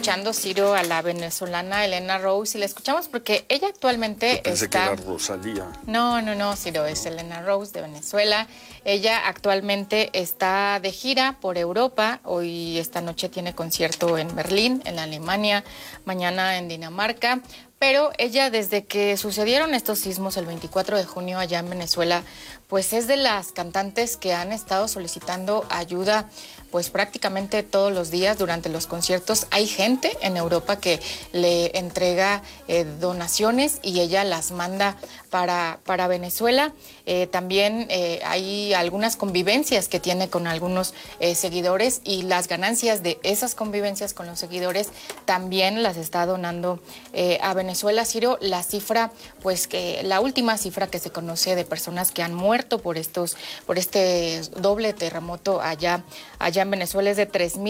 escuchando, Ciro, a la venezolana Elena Rose, y la escuchamos porque ella actualmente pensé está... que era Rosalía. No, Ciro, es Elena Rose de Venezuela. Ella actualmente está de gira por Europa. Hoy, esta noche, tiene concierto en Berlín, en Alemania, mañana en Dinamarca. Pero ella, desde que sucedieron estos sismos el 24 de junio allá en Venezuela, pues es de las cantantes que han estado solicitando ayuda pues prácticamente todos los días durante los conciertos. Hay gente en Europa que le entrega donaciones y ella las manda para Venezuela. También hay algunas convivencias que tiene con algunos seguidores, y las ganancias de esas convivencias con los seguidores también las está donando a Venezuela. Ciro, la cifra, pues que la última cifra que se conoce de personas que han muerto por este doble terremoto allá en Venezuela es de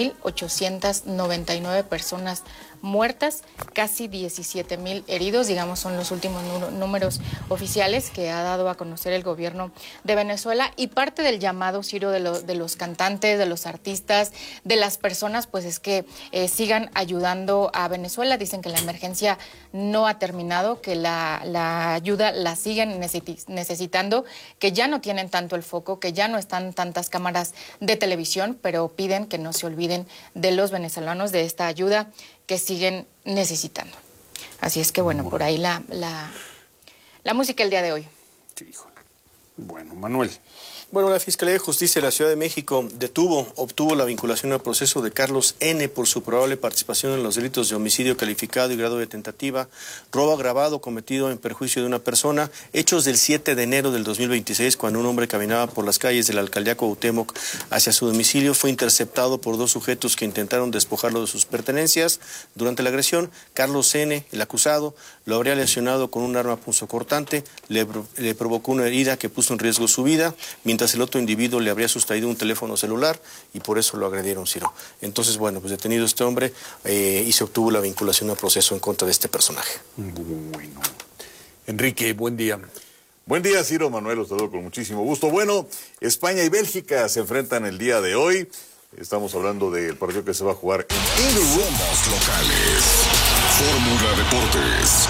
3,899 personas muertas, casi 17,000 heridos, digamos, son los últimos números oficiales que ha dado a conocer el gobierno de Venezuela. Y parte del llamado, Ciro, de los cantantes, de los artistas, de las personas, pues es que sigan ayudando a Venezuela. Dicen que la emergencia no ha terminado, que la ayuda la siguen necesitando, que ya no tienen tanto el foco, que ya no están tantas cámaras de televisión, pero piden que no se olviden de los venezolanos, de esta ayuda que siguen necesitando. Así es que, bueno, por ahí la música el día de hoy. Sí, híjole. Bueno, Manuel. Bueno, la Fiscalía de Justicia de la Ciudad de México obtuvo la vinculación al proceso de Carlos N. por su probable participación en los delitos de homicidio calificado y grado de tentativa, robo agravado cometido en perjuicio de una persona, hechos del 7 de enero del 2026, cuando un hombre caminaba por las calles de la alcaldía Cuauhtémoc hacia su domicilio, fue interceptado por dos sujetos que intentaron despojarlo de sus pertenencias. Durante la agresión, Carlos N., el acusado, lo habría lesionado con un arma punzocortante, le provocó una herida que puso en riesgo su vida, mientras el otro individuo le habría sustraído un teléfono celular y por eso lo agredieron, Ciro. Entonces, bueno, pues detenido este hombre y se obtuvo la vinculación al proceso en contra de este personaje. Bueno. Enrique, buen día. Buen día, Ciro. Manuel, os saludo con muchísimo gusto. Bueno, España y Bélgica se enfrentan el día de hoy. Estamos hablando del partido que se va a jugar en Inglewood. Somos locales. Fórmula Deportes.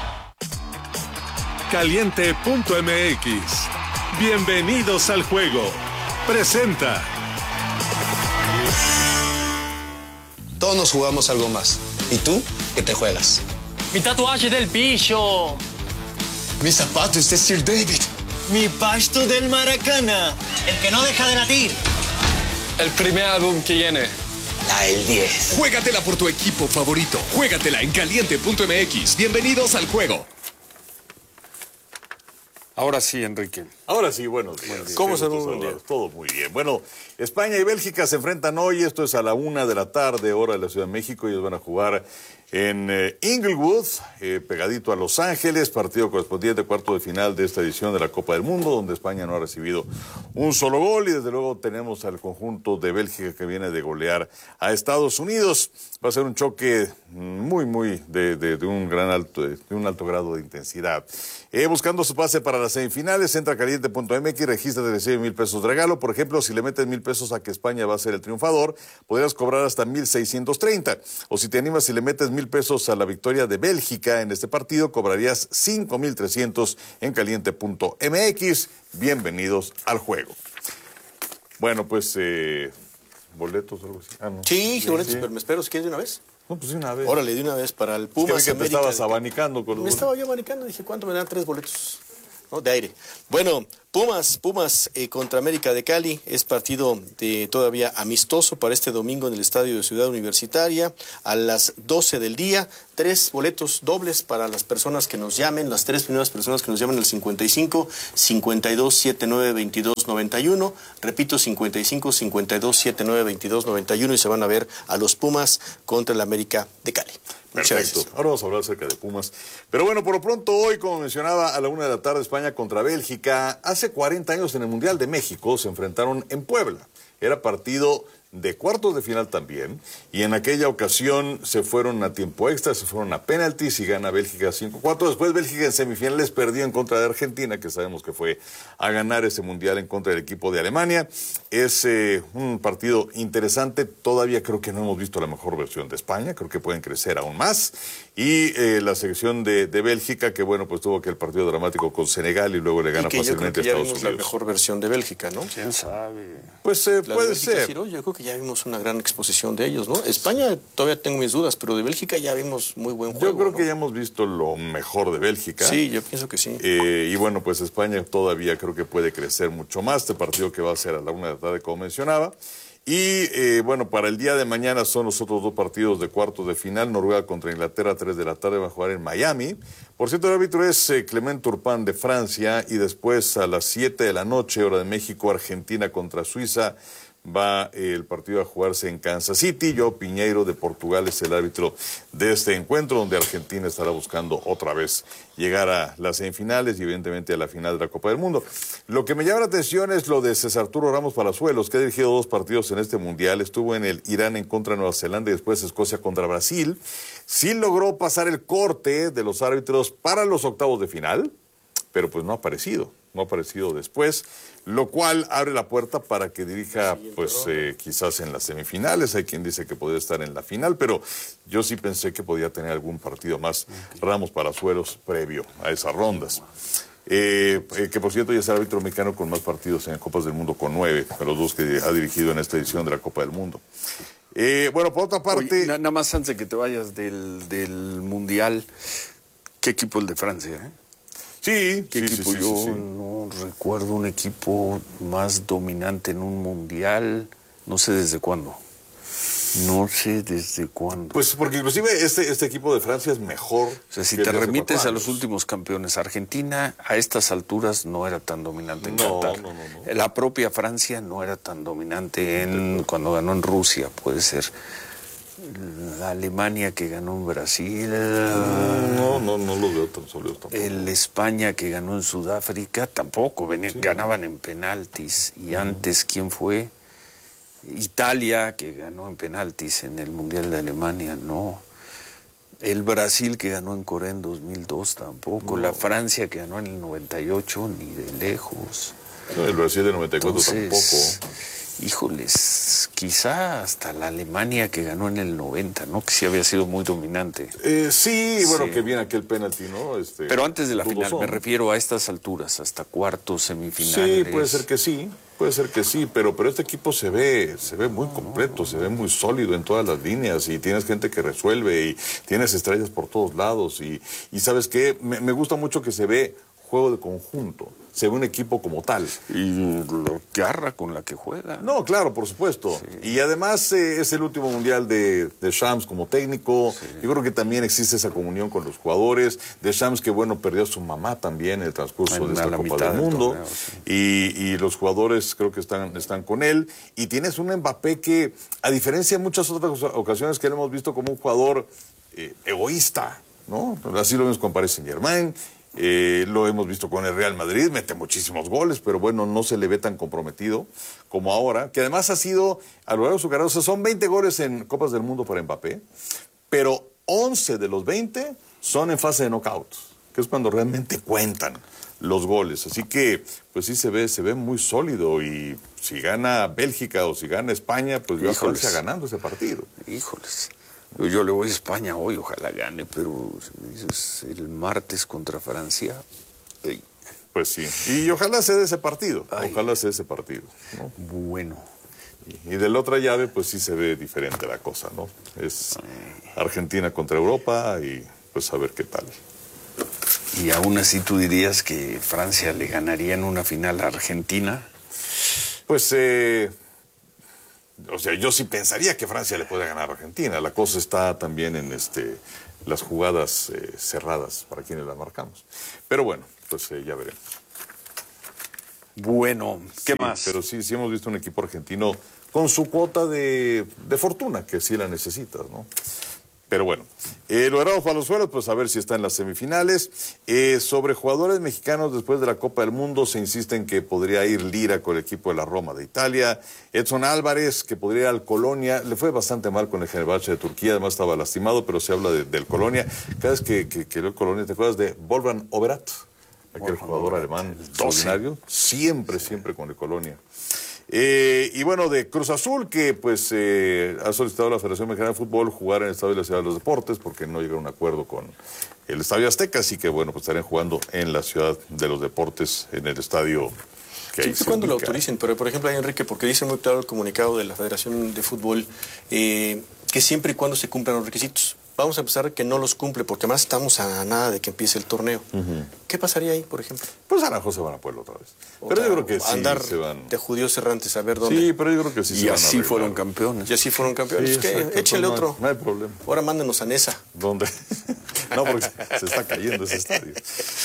Caliente.mx. Bienvenidos al juego. Presenta. Todos nos jugamos algo más. ¿Y tú? ¿Qué te juegas? Mi tatuaje del bicho. Mis zapatos de Sir David. Mi pasto del Maracana. El que no deja de latir. El primer álbum que viene. El 10. Juégatela por tu equipo favorito. Juégatela en Caliente.mx. Bienvenidos al juego. Ahora sí, Enrique. Ahora sí, buenos días. ¿Cómo se llama? Todo muy bien. Bueno, España y Bélgica se enfrentan hoy. Esto es a la 1 de la tarde, hora de la Ciudad de México. Ellos van a jugar en Inglewood, pegadito a Los Ángeles, partido correspondiente cuarto de final de esta edición de la Copa del Mundo, donde España no ha recibido un solo gol, y desde luego tenemos al conjunto de Bélgica que viene de golear a Estados Unidos. Va a ser un choque muy de un alto grado de intensidad. Buscando su pase para las semifinales, entra a Caliente.mx, regístrate y recibe 1,000 pesos de regalo. Por ejemplo, si le metes 1,000 pesos a que España va a ser el triunfador, podrías cobrar hasta 1,630. O si te animas y le metes 1,000 pesos a la victoria de Bélgica en este partido, cobrarías 5,300 en Caliente.mx. Bienvenidos al juego. Bueno, pues, boletos o algo así. No. Sí, boletos, pero me espero, si quieres de una vez. No, pues de una vez. Órale, de una vez para el Pumas. Es que te estabas abanicando con los... Me estaba yo abanicando, dije, ¿cuánto me dan 3 boletos? ¿No? De aire. Bueno, Pumas contra América de Cali es partido todavía amistoso para este domingo en el estadio de Ciudad Universitaria a las 12 del día. 3 boletos dobles para las personas que nos llamen, las 3 primeras personas que nos llamen al 55 52 79 22 91. Repito, 55 52 79 22 91 y se van a ver a los Pumas contra el América de Cali. Perfecto. Ahora vamos a hablar acerca de Pumas. Pero bueno, por lo pronto hoy, como mencionaba, a la 1 de la tarde, España contra Bélgica. Hace 40 años en el Mundial de México se enfrentaron en Puebla. Era partido de cuartos de final también, y en aquella ocasión se fueron a tiempo extra, se fueron a penaltis y gana Bélgica 5-4. Después Bélgica en semifinales perdió en contra de Argentina, que sabemos que fue a ganar ese mundial en contra del equipo de Alemania. Es un partido interesante, todavía creo que no hemos visto la mejor versión de España, creo que pueden crecer aún más, y la selección de Bélgica, que bueno, pues tuvo aquel partido dramático con Senegal y luego le gana fácilmente a Estados Unidos. La mejor versión de Bélgica, ¿no? ¿Quién sabe? Pues puede ser. Yo creo que ya vimos una gran exposición de ellos, ¿no? España todavía tengo mis dudas, pero de Bélgica ya vimos muy buen juego. Yo creo ¿no? que ya hemos visto lo mejor de Bélgica. Sí, yo pienso que sí. Y bueno, pues España todavía creo que puede crecer mucho más. Este partido que va a ser a la 1 de la tarde, como mencionaba. Y bueno, para el día de mañana son los otros dos partidos de cuartos de final. Noruega contra Inglaterra, 3 de la tarde, va a jugar en Miami. Por cierto, el árbitro es Clement Turpin de Francia. Y después a las 7 de la noche, hora de México, Argentina contra Suiza. Va el partido a jugarse en Kansas City. João Pinheiro de Portugal es el árbitro de este encuentro, donde Argentina estará buscando otra vez llegar a las semifinales y evidentemente a la final de la Copa del Mundo. Lo que me llama la atención es lo de César Arturo Ramos Palazuelos, que ha dirigido 2 partidos en este mundial. Estuvo en el Irán en contra de Nueva Zelanda y después Escocia contra Brasil. Sí logró pasar el corte de los árbitros para los octavos de final, pero pues no ha aparecido después, lo cual abre la puerta para que dirija, pues quizás en las semifinales. Hay quien dice que podría estar en la final, pero yo sí pensé que podía tener algún partido más Ramos Palazuelos previo a esas rondas. Que por cierto ya es el árbitro mexicano con más partidos en Copas del Mundo, con 9, con los 2 que ha dirigido en esta edición de la Copa del Mundo. Bueno, por otra parte... Oye, nada más antes de que te vayas del Mundial, ¿qué equipo el de Francia, Sí, ¿Qué equipo? Yo no recuerdo un equipo más dominante en un mundial, no sé desde cuándo. Pues porque inclusive este equipo de Francia es mejor. O sea, si te remites a los últimos campeones, Argentina a estas alturas no era tan dominante en Qatar. No. La propia Francia no era tan dominante cuando ganó en Rusia, puede ser. La Alemania que ganó en Brasil. No lo veo tan sólido tampoco. El España que ganó en Sudáfrica tampoco, ganaban en penaltis. Y antes, ¿quién fue? Italia que ganó en penaltis en el Mundial de Alemania, no. El Brasil que ganó en Corea en 2002 tampoco. La Francia que ganó en el 98, ni de lejos. No, el Brasil del 94 tampoco. Híjoles, quizá hasta la Alemania que ganó en el 90, ¿no? Que sí había sido muy dominante. Bueno, que viene aquel penalti, ¿no? Pero antes de la final, me refiero a estas alturas, hasta cuartos, semifinales. Sí, puede ser que sí, pero este equipo se ve muy completo, se ve muy sólido en todas las líneas, y tienes gente que resuelve, y tienes estrellas por todos lados, y ¿sabes qué? Me gusta mucho que se ve juego de conjunto, se ve un equipo como tal. Y la garra con la que juega. No, claro, por supuesto. Sí. Y además es el último mundial de Shams como técnico. Sí. Yo creo que también existe esa comunión con los jugadores. De Shams, que bueno, perdió a su mamá también en el transcurso de esta Copa del Mundo. Torneo, sí. Y los jugadores creo que están con él. Y tienes un Mbappé que, a diferencia de muchas otras ocasiones que lo hemos visto como un jugador egoísta, ¿no? Así lo vemos con Paris Saint-Germain. Lo hemos visto con el Real Madrid, mete muchísimos goles, pero bueno, no se le ve tan comprometido como ahora, que además ha sido a lo largo de su carrera. O sea, son 20 goles en Copas del Mundo para Mbappé, pero 11 de los 20 son en fase de knockouts, que es cuando realmente cuentan los goles. Así que, pues sí se ve muy sólido, y si gana Bélgica o si gana España, pues va a Francia ganando ese partido. Híjoles. Yo le voy a España hoy, ojalá gane, pero es el martes contra Francia. Pues sí, y ojalá se dé ese partido, ¿no? Bueno. Y de la otra llave, pues sí se ve diferente la cosa, ¿no? Es Argentina contra Europa, y pues a ver qué tal. Y aún así tú dirías que Francia le ganaría en una final a Argentina. Pues o sea, yo sí pensaría que Francia le puede ganar a Argentina. La cosa está también en las jugadas cerradas para quienes la marcamos. Pero bueno, pues ya veremos. Bueno, ¿qué más? Pero sí hemos visto un equipo argentino con su cuota de fortuna, que sí la necesitas, ¿no? Pero bueno, lo Dorados Palazuelos, pues a ver si está en las semifinales. Sobre jugadores mexicanos después de la Copa del Mundo, se insiste en que podría ir Lira con el equipo de la Roma de Italia. Edson Álvarez, que podría ir al Colonia. Le fue bastante mal con el Fenerbahce de Turquía, además estaba lastimado, pero se habla del Colonia. Cada vez que leo el Colonia, ¿te acuerdas de Wolfgang Overath? Aquel jugador alemán extraordinario. Siempre con el Colonia. Y bueno, de Cruz Azul, que pues ha solicitado a la Federación Mexicana de Fútbol jugar en el Estadio de la Ciudad de los Deportes, porque no llega a un acuerdo con el Estadio Azteca, así que bueno, pues estarían jugando en la Ciudad de los Deportes, en el estadio que sí, cuando lo autoricen, pero por ejemplo, ahí Enrique, porque dice muy claro el comunicado de la Federación de Fútbol, que siempre y cuando se cumplan los requisitos. Vamos a empezar que no los cumple, porque además estamos a nada de que empiece el torneo. ¿Qué pasaría ahí, por ejemplo? Pues a lo mejor se van a Puebla otra vez. Pero yo creo que sí andar se van. De judíos errantes a ver dónde. Sí, pero yo creo que sí se van a arreglar. Y así fueron campeones. Y así fueron campeones. Sí, échale otro. No hay problema. Ahora mándenos a Nesa. ¿Dónde? No, porque se está cayendo ese estadio.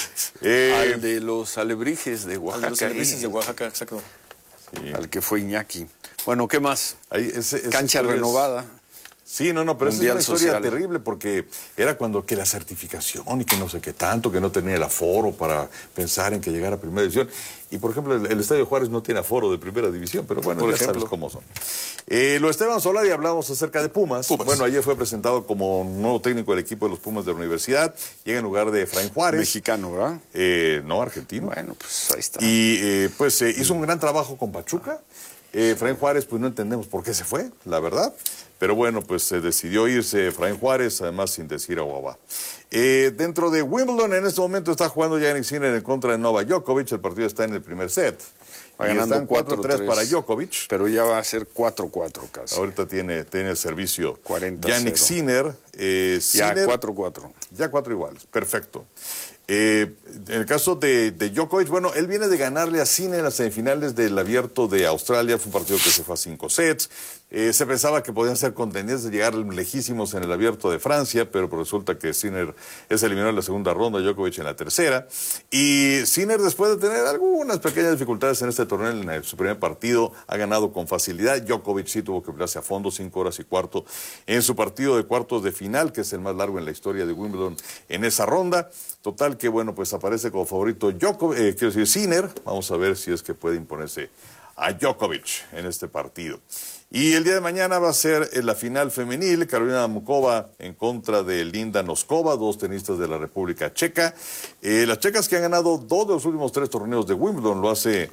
Al de los Alebrijes de Oaxaca. Al de los Alebrijes de Oaxaca, exacto. Sí. Al que fue Iñaki. Bueno, ¿qué más? Ahí, cancha renovada. Sí, pero esa es una historia social. Terrible, porque era cuando que la certificación y que no sé qué tanto, que no tenía el aforo para pensar en que llegara a Primera División. Y, por ejemplo, el Estadio Juárez no tiene aforo de Primera División, pero bueno, ya sabes cómo son. Lo Esteban Solari, hablamos acerca de Pumas. Bueno, ayer fue presentado como nuevo técnico del equipo de los Pumas de la universidad. Llega en lugar de Efraín Juárez. Mexicano, ¿verdad? No, argentino. Bueno, pues ahí está. Y hizo un gran trabajo con Pachuca. Efraín Juárez, pues no entendemos por qué se fue, la verdad. Pero bueno, pues se decidió irse Efraín Juárez, además sin decir aguabá. Dentro de Wimbledon, en este momento está jugando Jannik Sinner en contra de Novak Djokovic. El partido está en el primer set. Va ganando 4-3 para Djokovic. Pero ya va a ser 4-4 casi. Ahorita tiene el servicio 40-0. Jannik Sinner. Ya 4-4. Ya 4 iguales, perfecto. En el caso de Djokovic, bueno, él viene de ganarle a Sinner en las semifinales del Abierto de Australia. Fue un partido que se fue a 5 sets. Se pensaba que podían ser contendientes de llegar lejísimos en el Abierto de Francia, pero resulta que Sinner es eliminado en la segunda ronda, Djokovic en la tercera. Y Sinner, después de tener algunas pequeñas dificultades en este torneo, en su primer partido, ha ganado con facilidad. Djokovic sí tuvo que pelearse a fondo, 5 horas y cuarto, en su partido de cuartos de final, que es el más largo en la historia de Wimbledon en esa ronda. Total que, bueno, pues aparece como favorito Sinner. Vamos a ver si es que puede imponerse a Djokovic en este partido. Y el día de mañana va a ser la final femenil, Karolina Mukova en contra de Linda Noskova, 2 tenistas de la República Checa. Las checas que han ganado 2 de los últimos 3 torneos de Wimbledon, lo hace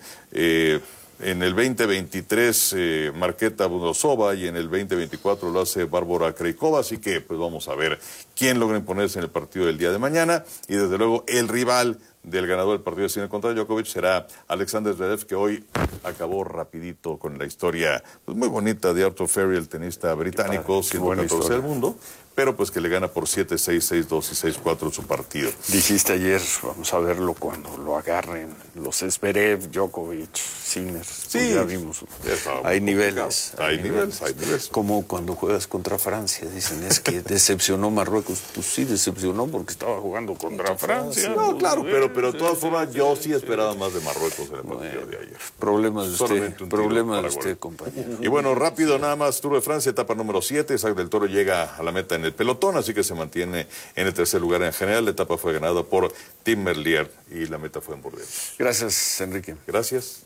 en el 2023 Marketa Vondrousova y en el 2024 lo hace Bárbara Krejcikova, así que pues vamos a ver quién logra imponerse en el partido del día de mañana. Y desde luego el rival del ganador del partido de Sinner contra Djokovic será Alexander Zverev, que hoy acabó rapidito con la historia pues, muy bonita de Arthur Ferry, el tenista británico, siendo 14 del mundo, pero pues que le gana por 7-6, 6-2 y 6-4 su partido. Dijiste ayer, vamos a verlo cuando lo agarren, los Zverev, Djokovic, Sinner. Sí, pues ya vimos. Hay niveles. Hay niveles. Como cuando juegas contra Francia, dicen, es que decepcionó Marruecos. Pues sí, decepcionó porque estaba jugando contra Francia. No, claro, pero de todas formas yo sí esperaba más de Marruecos en el partido de ayer. Problemas de usted, compañero. Y bueno, rápido nada más, Tour de Francia, etapa número 7, Isaac del Toro llega a la meta en el pelotón, así que se mantiene en el tercer lugar en general. La etapa fue ganada por Tim Merlier y la meta fue en Burdeos. Gracias, Enrique. Gracias.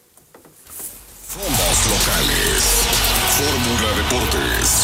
Somos locales. Fórmula Deportes.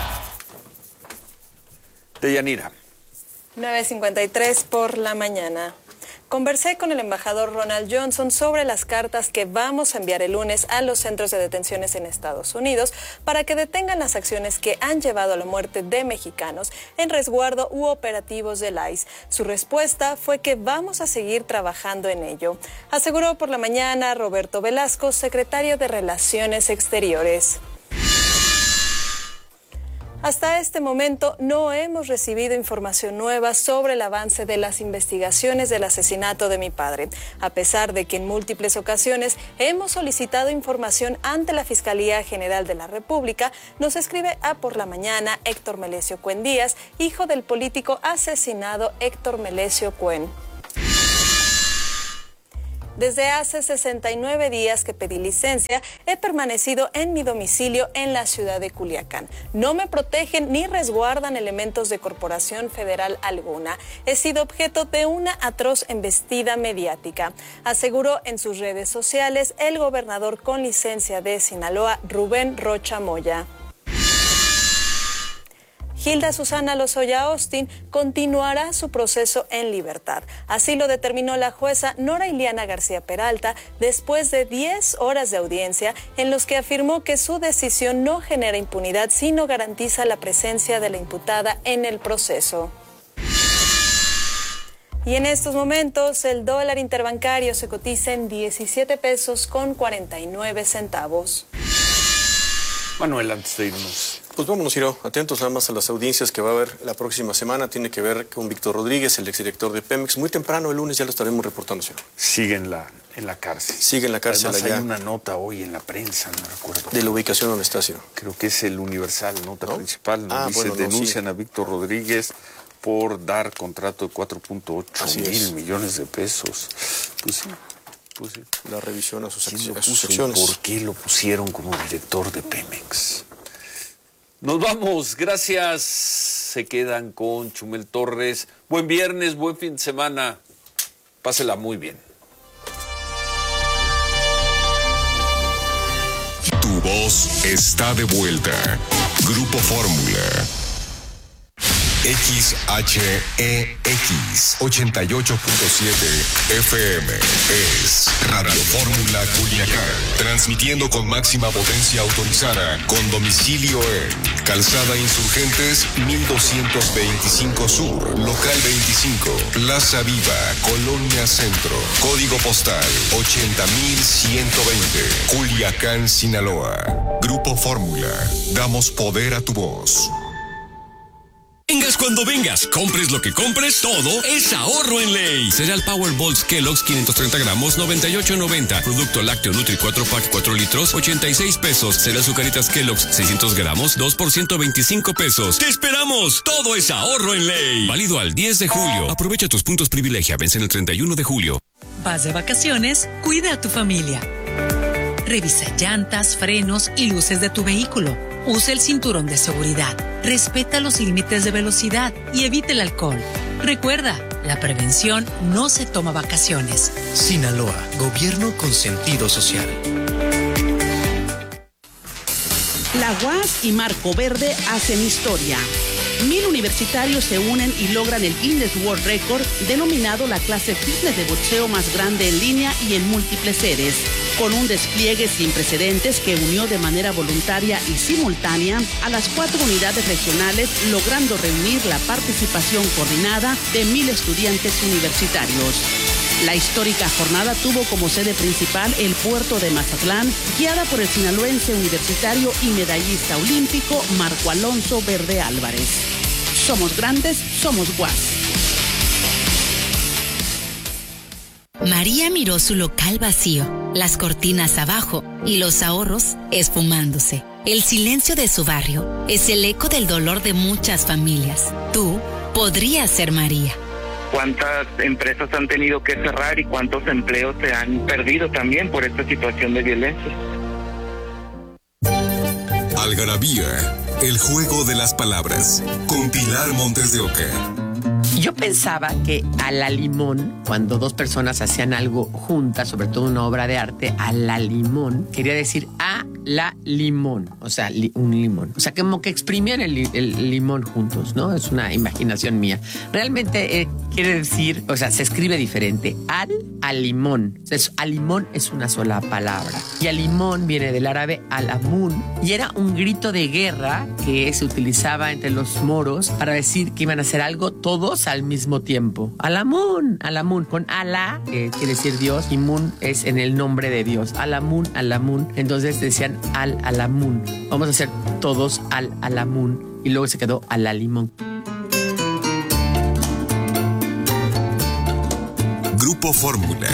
Deyanira. 9:53 por la mañana. Conversé con el embajador Ronald Johnson sobre las cartas que vamos a enviar el lunes a los centros de detenciones en Estados Unidos para que detengan las acciones que han llevado a la muerte de mexicanos en resguardo u operativos del ICE. Su respuesta fue que vamos a seguir trabajando en ello, aseguró por la mañana Roberto Velasco, secretario de Relaciones Exteriores. Hasta este momento no hemos recibido información nueva sobre el avance de las investigaciones del asesinato de mi padre, a pesar de que en múltiples ocasiones hemos solicitado información ante la Fiscalía General de la República, nos escribe a Por la Mañana Héctor Melesio Cuen Díaz, hijo del político asesinado Héctor Melesio Cuen. Desde hace 69 días que pedí licencia, he permanecido en mi domicilio en la ciudad de Culiacán. No me protegen ni resguardan elementos de corporación federal alguna. He sido objeto de una atroz embestida mediática, aseguró en sus redes sociales el gobernador con licencia de Sinaloa, Rubén Rocha Moya. Hilda Susana Lozoya Austin continuará su proceso en libertad. Así lo determinó la jueza Nora Iliana García Peralta después de 10 horas de audiencia en los que afirmó que su decisión no genera impunidad, sino garantiza la presencia de la imputada en el proceso. Y en estos momentos el dólar interbancario se cotiza en 17 pesos con 49 centavos. Manuel, antes de irnos. Pues vámonos, Iro, atentos nada más a las audiencias que va a haber la próxima semana. Tiene que ver con Víctor Rodríguez, el exdirector de Pemex. Muy temprano, el lunes, ya lo estaremos reportando, señor. Sigue en la cárcel. Sigue en la cárcel. Además, allá. hay una nota hoy en la prensa, no recuerdo. De la ubicación donde está, señor. Creo que es el Universal, nota principal. ¿No? Dice, bueno, denuncian a Víctor Rodríguez por dar contrato de 4.8 mil millones de pesos. Pues sí. La revisión a sus acciones. ¿Por qué lo pusieron como director de Pemex? Nos vamos, gracias. Se quedan con Chumel Torres. Buen viernes, buen fin de semana. Pásela muy bien. Tu voz está de vuelta. Grupo Fórmula. XHEX 88.7 FM es Radio Fórmula Culiacán, transmitiendo con máxima potencia autorizada, con domicilio en Calzada Insurgentes 1225 Sur, Local 25, Plaza Viva, Colonia Centro, Código Postal 80120, Culiacán, Sinaloa. Grupo Fórmula, damos poder a tu voz. Vengas cuando vengas, compres lo que compres, todo es ahorro en ley. Cereal Powerballs Kellogg's 530 gramos, 98.90. Producto lácteo Nutri 4 pack 4 litros, 86 pesos. Cereal Zucaritas Kellogg's 600 gramos, 2 por 125 pesos. ¡Te esperamos! Todo es ahorro en ley. Válido al 10 de julio. Aprovecha tus puntos privilegia, vence el 31 de julio. Vas de vacaciones, cuida a tu familia. Revisa llantas, frenos y luces de tu vehículo. Usa el cinturón de seguridad. Respeta los límites de velocidad y evita el alcohol. Recuerda, la prevención no se toma vacaciones. Sinaloa, gobierno con sentido social. La UAS y Marco Verde hacen historia. 1000 universitarios se unen y logran el Guinness World Record, denominado la clase fitness de boxeo más grande en línea y en múltiples sedes, con un despliegue sin precedentes que unió de manera voluntaria y simultánea a las 4 unidades regionales, logrando reunir la participación coordinada de 1000 estudiantes universitarios. La histórica jornada tuvo como sede principal el puerto de Mazatlán, guiada por el sinaloense universitario y medallista olímpico Marco Alonso Verde Álvarez. Somos grandes, somos UAS. María miró su local vacío, las cortinas abajo y los ahorros esfumándose. El silencio de su barrio es el eco del dolor de muchas familias. Tú podrías ser María. Cuántas empresas han tenido que cerrar y cuántos empleos se han perdido también por esta situación de violencia. Algarabía, el juego de las palabras, con Pilar Montes de Oca. Yo pensaba que a la limón, cuando dos personas hacían algo juntas, sobre todo una obra de arte, a la limón, quería decir a la limón, o sea, un limón. O sea, como que exprimían el limón juntos, ¿no? Es una imaginación mía. Realmente quiere decir, o sea, se escribe diferente. A limón. O sea, a limón es una sola palabra. Y a limón viene del árabe al-amun. Y era un grito de guerra que se utilizaba entre los moros para decir que iban a hacer algo todos al mismo tiempo. Al-amun, al-amun. Con Alá, que quiere decir Dios, y Mun es en el nombre de Dios. Al-amun, al-amun. Entonces decían al-alamun. Vamos a hacer todos al-alamun. Y luego se quedó al-limón. Grupo Fórmula.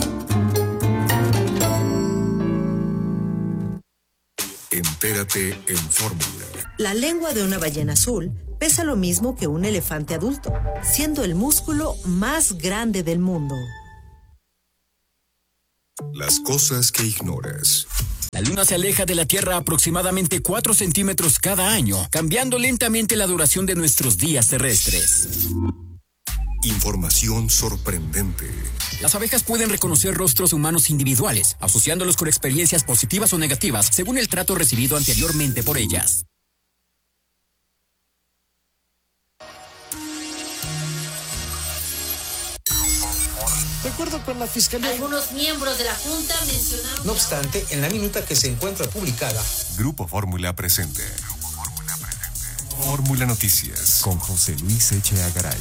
Entérate en Fórmula. La lengua de una ballena azul pesa lo mismo que un elefante adulto, siendo el músculo más grande del mundo. Las cosas que ignoras. La Luna se aleja de la Tierra aproximadamente 4 centímetros cada año, cambiando lentamente la duración de nuestros días terrestres. Información sorprendente. Las abejas pueden reconocer rostros humanos individuales, asociándolos con experiencias positivas o negativas, según el trato recibido anteriormente por ellas. De acuerdo con la Fiscalía, algunos miembros de la Junta mencionaron... No obstante, en la minuta que se encuentra publicada, Grupo Fórmula presente. Fórmula Noticias con José Luis Echeagaray.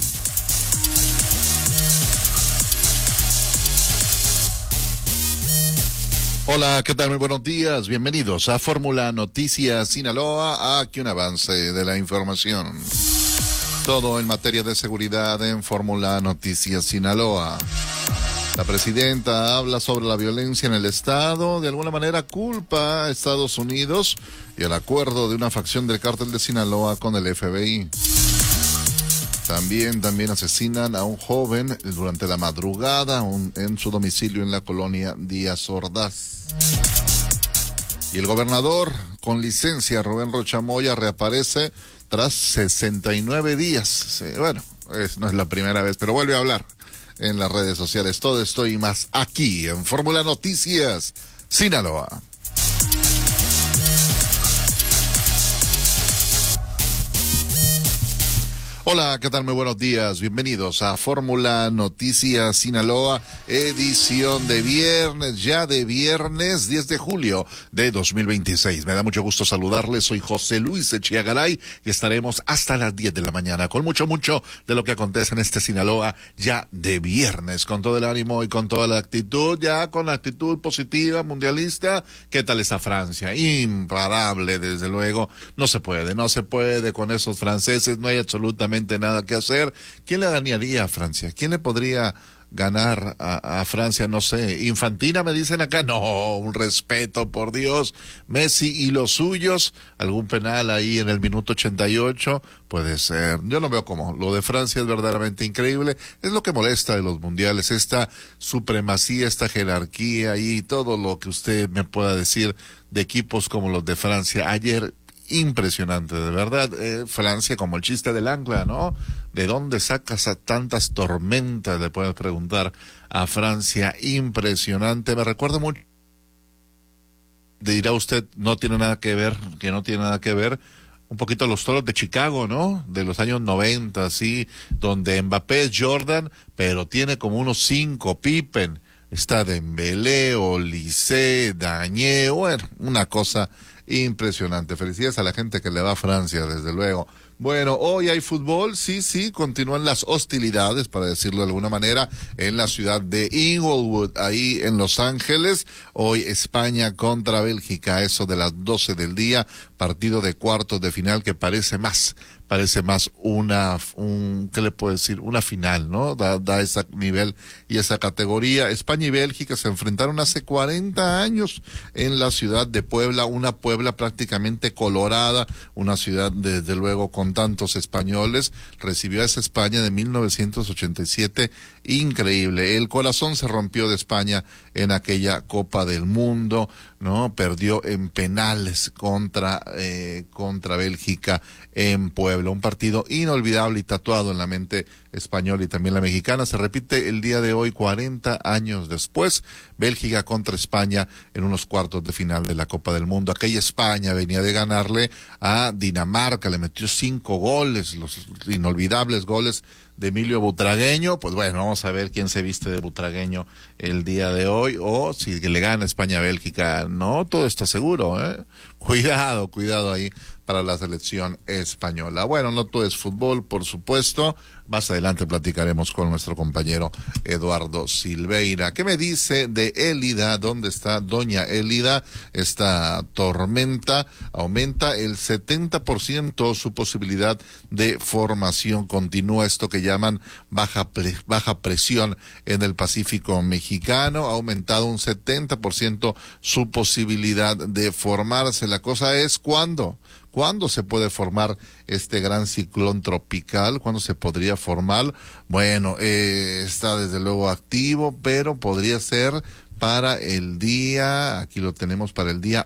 Hola, ¿qué tal? Muy buenos días. Bienvenidos a Fórmula Noticias Sinaloa. Aquí un avance de la información. Todo en materia de seguridad en Fórmula Noticias Sinaloa. La presidenta habla sobre la violencia en el estado, de alguna manera culpa a Estados Unidos y el acuerdo de una facción del cártel de Sinaloa con el FBI. También asesinan a un joven durante la madrugada en su domicilio en la colonia Díaz Ordaz. Y el gobernador con licencia, Rubén Rocha Moya, reaparece tras 69 días. Sí, bueno, no es la primera vez, pero vuelve a hablar en las redes sociales. Todo esto y más aquí en Fórmula Noticias Sinaloa. Hola, ¿qué tal? Muy buenos días. Bienvenidos a Fórmula Noticias Sinaloa, edición de viernes, ya de viernes 10 de julio de 2026. Me da mucho gusto saludarles. Soy José Luis Echeagaray y estaremos hasta las 10 de la mañana con mucho de lo que acontece en este Sinaloa ya de viernes, con todo el ánimo y con toda la actitud, ya con la actitud positiva, mundialista. ¿Qué tal está Francia? Imparable, desde luego. No se puede con esos franceses, no hay absolutamente nada que hacer. ¿Quién le ganaría a Francia? ¿Quién le podría ganar a Francia? No sé. Infantina, me dicen acá. No, un respeto, por Dios. Messi y los suyos. Algún penal ahí en el minuto 88. Puede ser. Yo no veo cómo. Lo de Francia es verdaderamente increíble. Es lo que molesta de los mundiales. Esta supremacía, esta jerarquía y todo lo que usted me pueda decir de equipos como los de Francia. Ayer, impresionante, de verdad. Francia, como el chiste del ancla, ¿no? ¿De dónde sacas a tantas tormentas? Le puedes preguntar a Francia. Impresionante. Me recuerda mucho. Dirá usted, no tiene nada que ver, un poquito los Toros de Chicago, ¿no? De los años 90, sí, donde Mbappé es Jordan, pero tiene como unos 5, Pippen. Está Dembélé, Olise, Dañé, bueno, una cosa impresionante. Felicidades a la gente que le va a Francia, desde luego. Bueno, hoy hay fútbol, sí, continúan las hostilidades, para decirlo de alguna manera, en la ciudad de Inglewood, ahí en Los Ángeles. Hoy España contra Bélgica, eso de las 12 del día, partido de cuartos de final que parece más ¿qué le puedo decir? Una final, ¿no? Da ese nivel y esa categoría. España y Bélgica se enfrentaron hace 40 años en la ciudad de Puebla, una Puebla prácticamente colorada, una ciudad desde luego con tantos españoles. Recibió a esa España de 1987, increíble. El corazón se rompió de España en aquella Copa del Mundo, ¿no? Perdió en penales contra Bélgica en Puebla. Un partido inolvidable y tatuado en la mente española y también la mexicana. Se repite el día de hoy, 40 años después, Bélgica contra España en unos cuartos de final de la Copa del Mundo. Aquella España venía de ganarle a Dinamarca, le metió 5 goles, los inolvidables goles de Emilio Butragueño. Pues bueno, vamos a ver quién se viste de Butragueño el día de hoy, o si le gana España a Bélgica. No, todo está seguro, Cuidado ahí para la selección española. Bueno, no todo es fútbol, por supuesto. Más adelante platicaremos con nuestro compañero Eduardo Silveira. ¿Qué me dice de Élida? ¿Dónde está doña Élida? Esta tormenta aumenta el 70% su posibilidad de formación. Continúa esto que llaman baja presión en el Pacífico mexicano. Ha aumentado un 70% su posibilidad de formarse. La cosa es ¿cuándo se puede formar este gran ciclón tropical? ¿Cuándo se podría formar? Bueno, está desde luego activo, pero podría ser para el día, aquí lo tenemos para el día